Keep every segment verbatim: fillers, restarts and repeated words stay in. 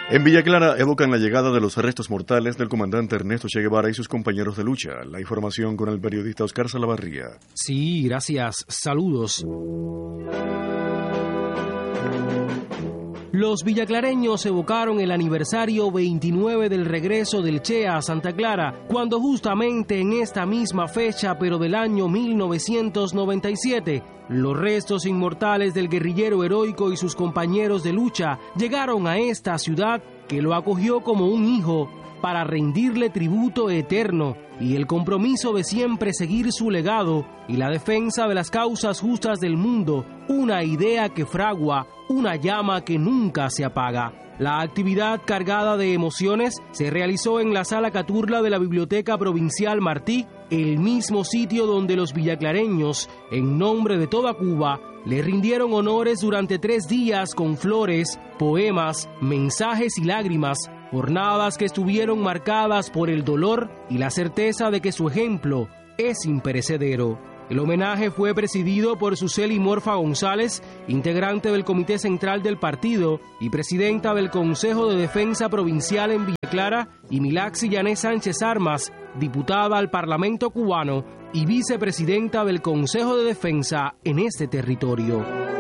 En Villa Clara evocan la llegada de los restos mortales del comandante Ernesto Che Guevara y sus compañeros de lucha. La información con el periodista Oscar Salavarría. Sí, gracias. Saludos. Los villaclareños evocaron el aniversario veintinueve del regreso del Che a Santa Clara, cuando justamente en esta misma fecha, pero del año mil novecientos noventa y siete, los restos inmortales del guerrillero heroico y sus compañeros de lucha llegaron a esta ciudad que lo acogió como un hijo para rendirle tributo eterno y el compromiso de siempre seguir su legado y la defensa de las causas justas del mundo, una idea que fragua, una llama que nunca se apaga. La actividad cargada de emociones se realizó en la Sala Caturla de la Biblioteca Provincial Martí, el mismo sitio donde los villaclareños, en nombre de toda Cuba, le rindieron honores durante tres días con flores, poemas, mensajes y lágrimas, jornadas que estuvieron marcadas por el dolor y la certeza de que su ejemplo es imperecedero. El homenaje fue presidido por Suseli Morfa González, integrante del Comité Central del Partido y presidenta del Consejo de Defensa Provincial en Villa Clara, y Milaxi Yané Sánchez Armas, diputada al Parlamento cubano y vicepresidenta del Consejo de Defensa en este territorio.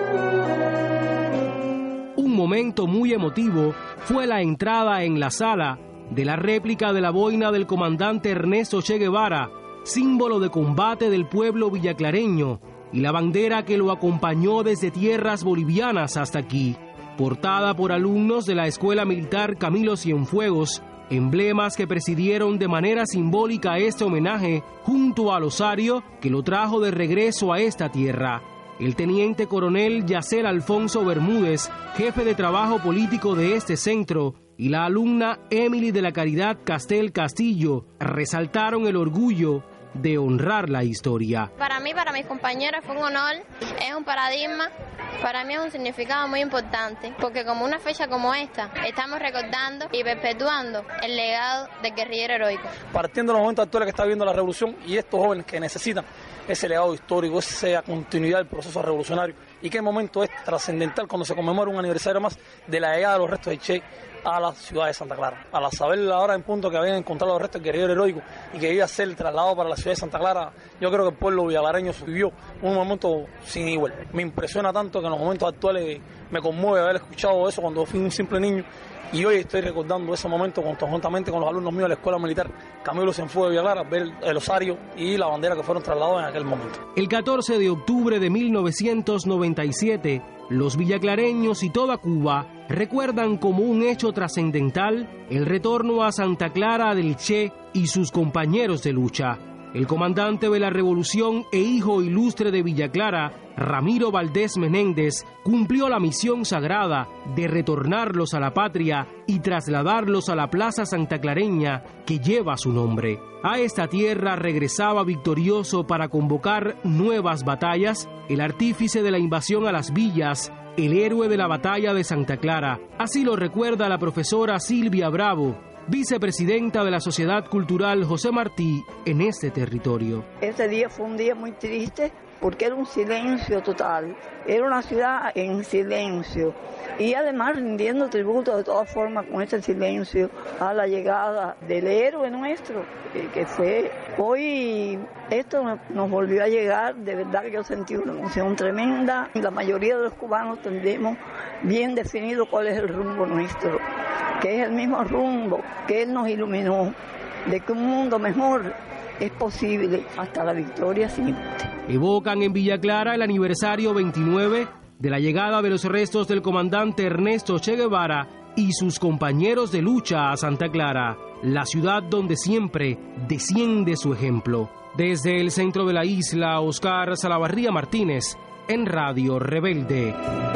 Un momento muy emotivo fue la entrada en la sala de la réplica de la boina del comandante Ernesto Che Guevara, símbolo de combate del pueblo villaclareño, y la bandera que lo acompañó desde tierras bolivianas hasta aquí, portada por alumnos de la Escuela Militar Camilo Cienfuegos, emblemas que presidieron de manera simbólica este homenaje junto al osario que lo trajo de regreso a esta tierra. El teniente coronel Yacel Alfonso Bermúdez, jefe de trabajo político de este centro, y la alumna Emily de la Caridad Castel Castillo resaltaron el orgullo de honrar la historia. Para mí, para mis compañeros fue un honor, es un paradigma, para mí es un significado muy importante, porque como una fecha como esta, estamos recordando y perpetuando el legado del guerrillero heroico. Partiendo de los momentos actuales que está viviendo la revolución y estos jóvenes que necesitan ese legado histórico, esa continuidad del proceso revolucionario, y qué momento es trascendental cuando se conmemora un aniversario más de la llegada de los restos de Che a la ciudad de Santa Clara. Al saber la hora en punto que habían encontrado los restos del guerrillero heroico y que iba a ser el traslado para la ciudad de Santa Clara, yo creo que el pueblo villaclareño vivió un momento sin igual. Me impresiona tanto que en los momentos actuales me conmueve haber escuchado eso cuando fui un simple niño, y hoy estoy recordando ese momento conjuntamente con los alumnos míos de la Escuela Militar Camilo Cienfuegos de Villa Clara, ver el osario y la bandera que fueron trasladados en aquel momento. El catorce de octubre de mil novecientos noventa y siete, los villaclareños y toda Cuba recuerdan como un hecho trascendental el retorno a Santa Clara del Che y sus compañeros de lucha. El comandante de la revolución e hijo ilustre de Villa Clara, Ramiro Valdés Menéndez, cumplió la misión sagrada de retornarlos a la patria y trasladarlos a la Plaza Santaclareña que lleva su nombre. A esta tierra regresaba victorioso para convocar nuevas batallas el artífice de la invasión a las villas, el héroe de la batalla de Santa Clara. Así lo recuerda la profesora Silvia Bravo, vicepresidenta de la Sociedad Cultural José Martí en este territorio. Ese día fue un día muy triste porque era un silencio total, era una ciudad en silencio y además rindiendo tributo de todas formas con ese silencio a la llegada del héroe nuestro, que fue hoy. Esto nos volvió a llegar, de verdad que yo sentí una emoción tremenda. La mayoría de los cubanos tendremos bien definido cuál es el rumbo nuestro, que es el mismo rumbo que Él nos iluminó, de que un mundo mejor es posible hasta la victoria siempre. Evocan en Villa Clara el aniversario veintinueve de la llegada de los restos del comandante Ernesto Che Guevara y sus compañeros de lucha a Santa Clara, la ciudad donde siempre desciende su ejemplo. Desde el centro de la isla, Oscar Salavarría Martínez, en Radio Rebelde.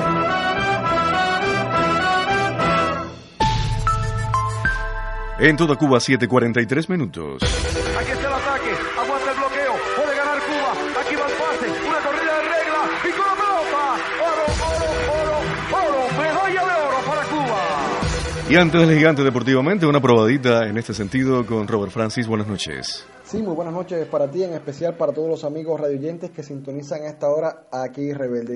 En toda Cuba, siete cuarenta y tres minutos. Aquí está el ataque, aguanta el bloqueo, puede ganar Cuba, aquí va el pase, una corrida de regla, y con la pelota, oro, oro, oro, oro, medalla de oro para Cuba. Y antes del gigante deportivamente, una probadita en este sentido con Robert Francis. Buenas noches. Sí, muy buenas noches para ti, en especial para todos los amigos radioyentes que sintonizan a esta hora aquí Rebelde.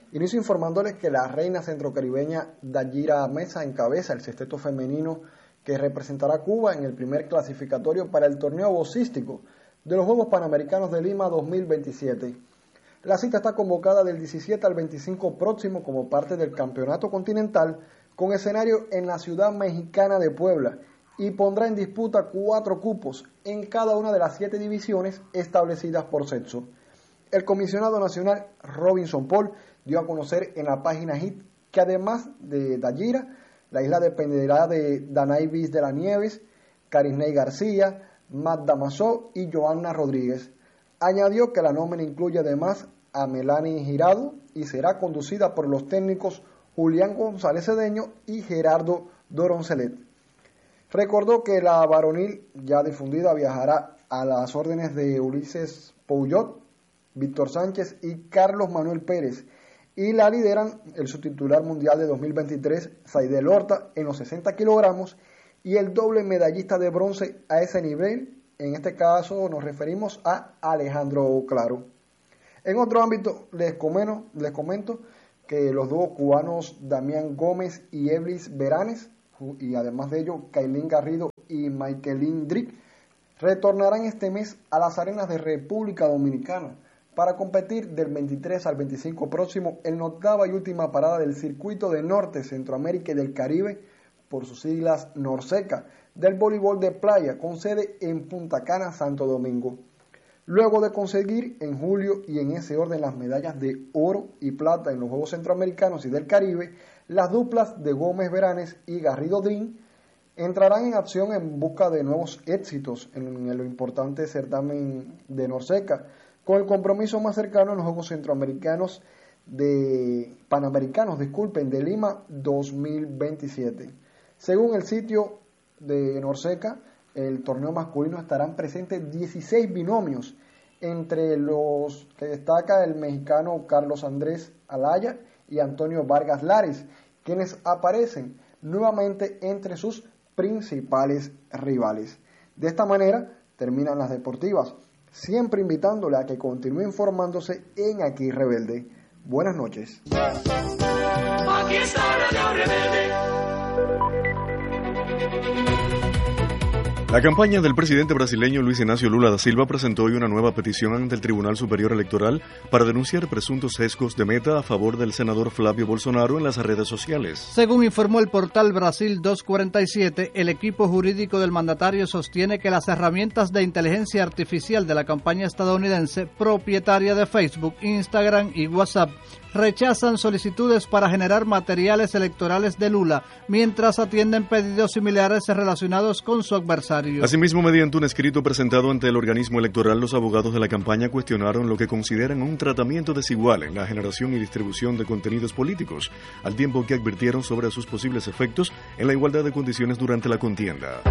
Inicio informándoles que la reina centrocaribeña Dayira Mesa encabeza el sexteto femenino que representará a Cuba en el primer clasificatorio para el torneo boxístico de los Juegos Panamericanos de Lima dos mil veintisiete. La cita está convocada del diecisiete al veinticinco próximo como parte del Campeonato Continental, con escenario en la ciudad mexicana de Puebla, y pondrá en disputa cuatro cupos en cada una de las siete divisiones establecidas por sexo. El comisionado nacional Robinson Paul dio a conocer en la página H I T que además de Dayira, la isla dependerá de Danaivis de la Nieves, Carisney García, Matt Damasó y Joanna Rodríguez. Añadió que la nómina incluye además a Melanie Girado y será conducida por los técnicos Julián González Cedeño y Gerardo Doroncelet. Recordó que la varonil ya difundida viajará a las órdenes de Ulises Pouyot, Víctor Sánchez y Carlos Manuel Pérez, y la lideran el subtitular mundial de dos mil veintitrés, Saidel Horta, en los sesenta kilogramos, y el doble medallista de bronce a ese nivel. En este caso nos referimos a Alejandro Claro. En otro ámbito les comento, les comento que los dúos cubanos Damián Gómez y Eblis Beranes, y además de ello Kailin Garrido y Michaelin Drick, retornarán este mes a las arenas de República Dominicana para competir del veintitrés al veinticinco próximo en la octava y última parada del Circuito de Norte, Centroamérica y del Caribe, por sus siglas NORCECA, del voleibol de playa, con sede en Punta Cana, Santo Domingo. Luego de conseguir en julio y en ese orden las medallas de oro y plata en los Juegos Centroamericanos y del Caribe, las duplas de Gómez Beranes y Garrido Drin entrarán en acción en busca de nuevos éxitos en el importante certamen de NORCECA, con el compromiso más cercano en los Juegos Centroamericanos de Panamericanos, disculpen, de Lima dos mil veintisiete. Según el sitio de NORCECA, el torneo masculino estarán presentes dieciséis binomios, entre los que destaca el mexicano Carlos Andrés Alaya y Antonio Vargas Lares, quienes aparecen nuevamente entre sus principales rivales. De esta manera terminan las deportivas, siempre invitándole a que continúe informándose en Aquí Rebelde. Buenas noches. Aquí está Radio Rebelde. La campaña del presidente brasileño Luis Inácio Lula da Silva presentó hoy una nueva petición ante el Tribunal Superior Electoral para denunciar presuntos sesgos de Meta a favor del senador Flavio Bolsonaro en las redes sociales. Según informó el portal Brasil doscientos cuarenta y siete, el equipo jurídico del mandatario sostiene que las herramientas de inteligencia artificial de la campaña estadounidense, propietaria de Facebook, Instagram y WhatsApp, rechazan solicitudes para generar materiales electorales de Lula, mientras atienden pedidos similares relacionados con su adversario. Asimismo, mediante un escrito presentado ante el organismo electoral, los abogados de la campaña cuestionaron lo que consideran un tratamiento desigual en la generación y distribución de contenidos políticos, al tiempo que advirtieron sobre sus posibles efectos en la igualdad de condiciones durante la contienda.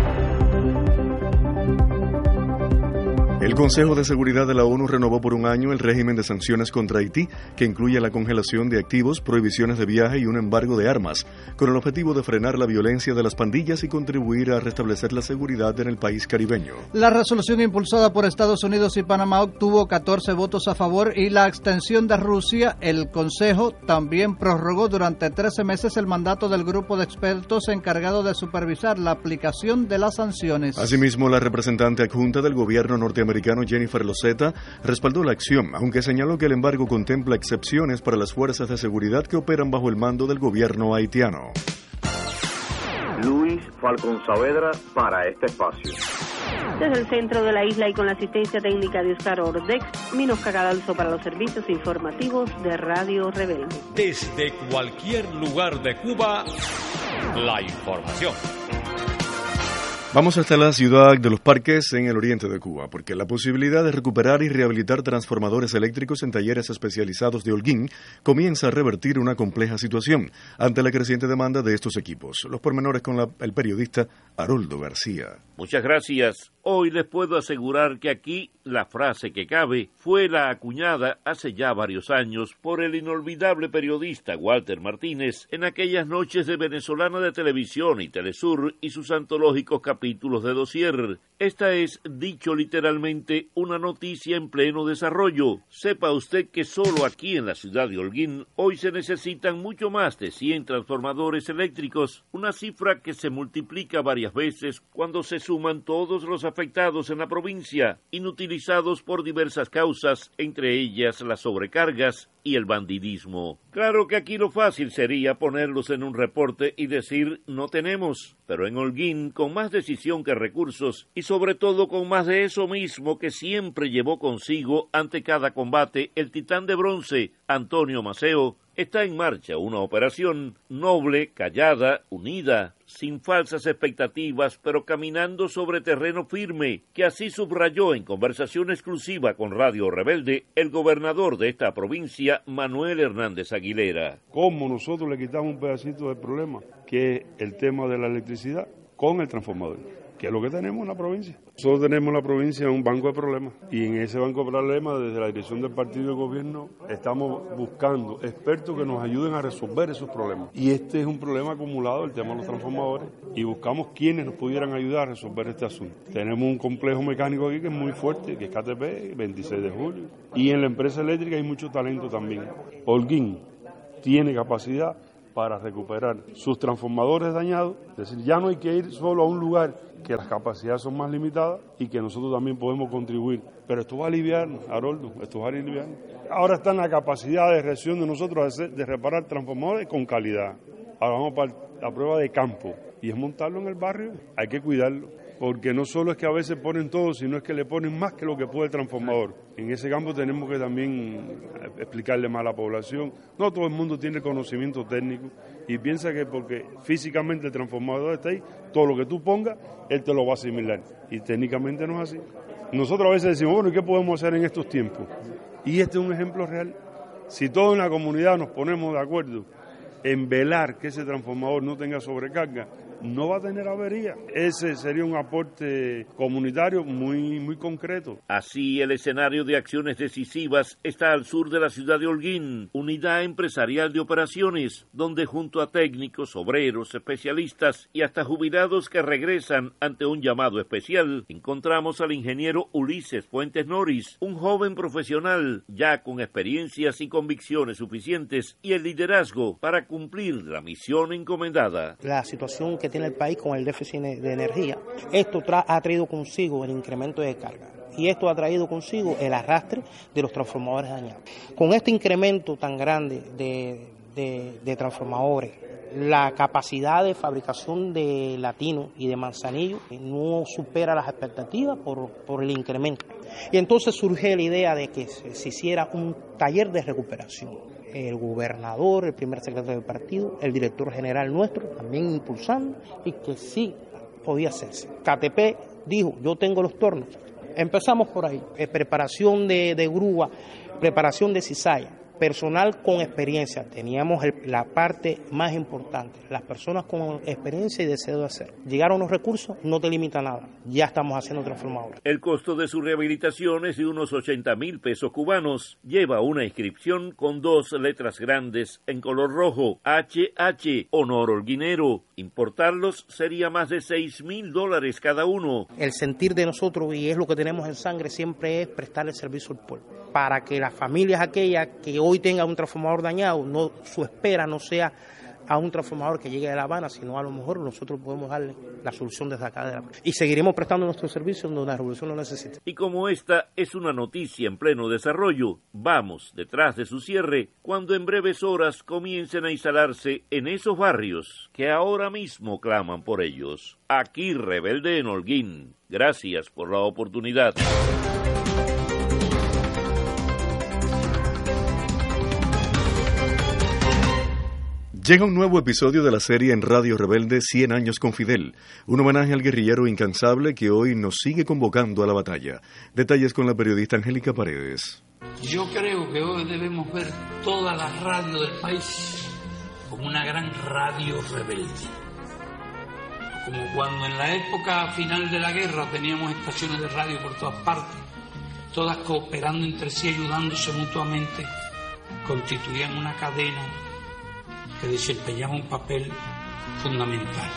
El Consejo de Seguridad de la ONU renovó por un año el régimen de sanciones contra Haití, que incluye la congelación de activos, prohibiciones de viaje y un embargo de armas, con el objetivo de frenar la violencia de las pandillas y contribuir a restablecer la seguridad en el país caribeño. La resolución impulsada por Estados Unidos y Panamá obtuvo catorce votos a favor y la extensión de Rusia. El Consejo también prorrogó durante trece meses el mandato del grupo de expertos encargado de supervisar la aplicación de las sanciones. Asimismo, la representante adjunta del gobierno norteamericano americano Jennifer Lozetta respaldó la acción, aunque señaló que el embargo contempla excepciones para las fuerzas de seguridad que operan bajo el mando del gobierno haitiano. Luis Falcón Saavedra para este espacio. Desde el centro de la isla y con la asistencia técnica de Oscar Ordex, Minos Cagadalzo para los servicios informativos de Radio Rebelde. Desde cualquier lugar de Cuba, la información. Vamos hasta la ciudad de Los Parques, en el oriente de Cuba, porque la posibilidad de recuperar y rehabilitar transformadores eléctricos en talleres especializados de Holguín comienza a revertir una compleja situación ante la creciente demanda de estos equipos. Los pormenores con la, el periodista Haroldo García. Muchas gracias. Hoy les puedo asegurar que aquí la frase que cabe fue la acuñada hace ya varios años por el inolvidable periodista Walter Martínez en aquellas noches de Venezolana de Televisión y Telesur y sus antológicos capítulos de dossier. Esta es, dicho literalmente, una noticia en pleno desarrollo. Sepa usted que solo aquí en la ciudad de Holguín hoy se necesitan mucho más de cien transformadores eléctricos, una cifra que se multiplica varias veces cuando se suman todos los afectados en la provincia, inutilizados por diversas causas, entre ellas las sobrecargas y el bandidismo. Claro que aquí lo fácil sería ponerlos en un reporte y decir no tenemos, pero en Holguín, con más decisión que recursos y sobre todo con más de eso mismo que siempre llevó consigo ante cada combate el titán de bronce, Antonio Maceo, está en marcha una operación noble, callada, unida, sin falsas expectativas, pero caminando sobre terreno firme, que así subrayó en conversación exclusiva con Radio Rebelde el gobernador de esta provincia, Manuel Hernández Aguilera. ¿Cómo nosotros le quitamos un pedacito del problema, que es el tema de la electricidad, con el transformador? Que es lo que tenemos en la provincia. Nosotros tenemos en la provincia un banco de problemas y en ese banco de problemas, desde la dirección del partido y del gobierno, estamos buscando expertos que nos ayuden a resolver esos problemas. Y este es un problema acumulado, el tema de los transformadores, y buscamos quienes nos pudieran ayudar a resolver este asunto. Tenemos un complejo mecánico aquí que es muy fuerte, que es K T P, veintiséis de julio, y en la empresa eléctrica hay mucho talento también. Holguín tiene capacidad para recuperar sus transformadores dañados, es decir, ya no hay que ir solo a un lugar que las capacidades son más limitadas y que nosotros también podemos contribuir. Pero esto va a aliviar, Haroldo, esto va a aliviar. Ahora está en la capacidad de reacción de nosotros de, hacer, de reparar transformadores con calidad. Ahora vamos para la prueba de campo y es montarlo en el barrio, hay que cuidarlo. Porque no solo es que a veces ponen todo, sino es que le ponen más que lo que puede el transformador. En ese campo tenemos que también explicarle más a la población. No todo el mundo tiene conocimiento técnico y piensa que porque físicamente el transformador está ahí, todo lo que tú pongas, él te lo va a asimilar. Y técnicamente no es así. Nosotros a veces decimos, bueno, ¿y qué podemos hacer en estos tiempos? Y este es un ejemplo real. Si todos en la comunidad nos ponemos de acuerdo en velar que ese transformador no tenga sobrecarga, no va a tener avería. Ese sería un aporte comunitario muy, muy concreto. Así, el escenario de acciones decisivas está al sur de la ciudad de Holguín, unidad empresarial de operaciones, donde junto a técnicos, obreros, especialistas y hasta jubilados que regresan ante un llamado especial, encontramos al ingeniero Ulises Fuentes Noris, un joven profesional ya con experiencias y convicciones suficientes y el liderazgo para cumplir la misión encomendada. La situación que tiene el país con el déficit de energía, esto tra- ha traído consigo el incremento de carga y esto ha traído consigo el arrastre de los transformadores dañados. Con este incremento tan grande de, de, de transformadores, la capacidad de fabricación de Latino y de Manzanillo no supera las expectativas por, por el incremento. Y entonces surge la idea de que se, se hiciera un taller de recuperación. El gobernador, el primer secretario del partido, el director general nuestro, también impulsando, y que sí podía hacerse. K T P dijo, yo tengo los tornos. Empezamos por ahí, eh, preparación de, de grúa, preparación de cizalla, personal con experiencia. Teníamos el, la parte más importante, las personas con experiencia y deseo de hacer. Llegaron los recursos, no te limita nada, ya estamos haciendo transformadores. El costo de su rehabilitación es de unos ochenta mil pesos cubanos. Lleva una inscripción con dos letras grandes en color rojo, H H, Honor Holguinero. Importarlos sería más de seis mil dólares cada uno. El sentir de nosotros, y es lo que tenemos en sangre, siempre es prestarle servicio al pueblo, para que las familias aquellas que hoy tengan un transformador dañado, no, su espera no sea a un transformador que llegue de La Habana, sino a lo mejor nosotros podemos darle la solución desde acá de La Habana. Y seguiremos prestando nuestros servicios donde la revolución lo necesite. Y como esta es una noticia en pleno desarrollo, vamos detrás de su cierre cuando en breves horas comiencen a instalarse en esos barrios que ahora mismo claman por ellos. Aquí Rebelde en Holguín. Gracias por la oportunidad. Llega un nuevo episodio de la serie en Radio Rebelde cien años con Fidel, un homenaje al guerrillero incansable que hoy nos sigue convocando a la batalla. Detalles con la periodista Angélica Paredes. Yo creo que hoy debemos ver toda la radio del país como una gran radio rebelde, como cuando en la época final de la guerra teníamos estaciones de radio por todas partes, todas cooperando entre sí, ayudándose mutuamente, constituían una cadena que desempeñaba un papel fundamental.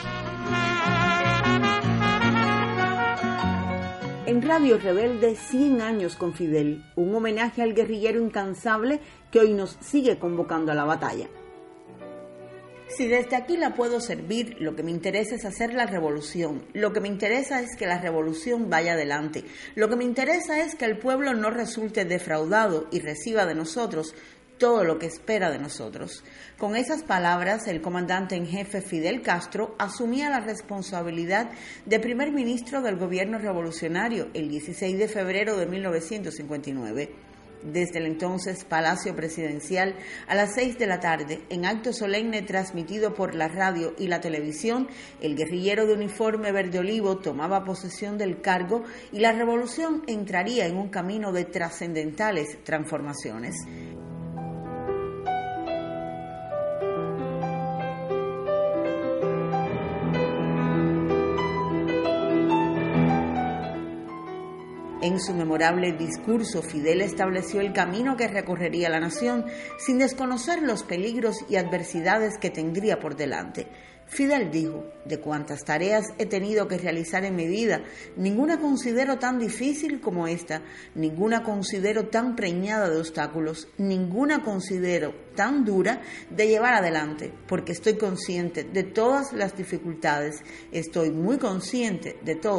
En Radio Rebelde, cien años con Fidel, un homenaje al guerrillero incansable que hoy nos sigue convocando a la batalla. Si desde aquí la puedo servir, lo que me interesa es hacer la revolución. Lo que me interesa es que la revolución vaya adelante. Lo que me interesa es que el pueblo no resulte defraudado y reciba de nosotros todo lo que espera de nosotros. Con esas palabras, el comandante en jefe Fidel Castro asumía la responsabilidad de primer ministro del gobierno revolucionario el dieciséis de febrero de mil novecientos cincuenta y nueve. Desde el entonces Palacio Presidencial, a las seis de la tarde, en acto solemne transmitido por la radio y la televisión, el guerrillero de uniforme verde olivo tomaba posesión del cargo y la revolución entraría en un camino de trascendentales transformaciones. En su memorable discurso, Fidel estableció el camino que recorrería la nación sin desconocer los peligros y adversidades que tendría por delante. Fidel dijo: de cuantas tareas he tenido que realizar en mi vida, ninguna considero tan difícil como esta, ninguna considero tan preñada de obstáculos, ninguna considero tan dura de llevar adelante, porque estoy consciente de todas las dificultades, estoy muy consciente de todo.